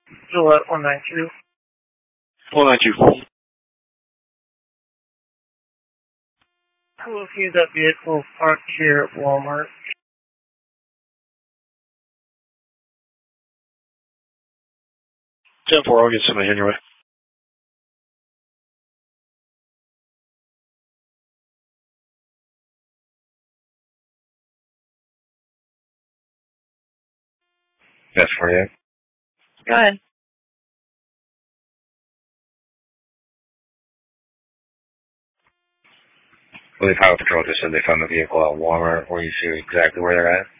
Gillette 192. 192. I located that vehicle parked here at Walmart. 10-4, I'll get somebody on your way. That's for you. Go ahead. I believe Highway Patrol just said they found the vehicle at Walmart. Were you sure exactly where they're at?